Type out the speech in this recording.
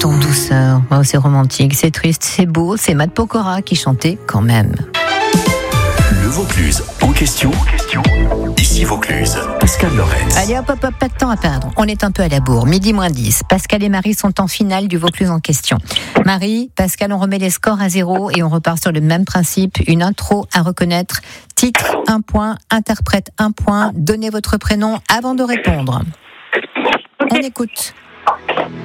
tout en douceur. Oh, c'est romantique, c'est triste, c'est beau. C'est Matt Pokora qui chantait quand même. Le Vaucluse en question. Ici Vaucluse, Pascal Lorenz. Allez hop, pas de temps à perdre. On est un peu à la bourre. 12:10. Pascal et Marie sont en finale du Vaucluse en question. Marie, Pascal, on remet les scores à 0 et on repart sur le même principe. Une intro à reconnaître. Titre, 1 point. Interprète, 1 point. Donnez votre prénom avant de répondre. On écoute.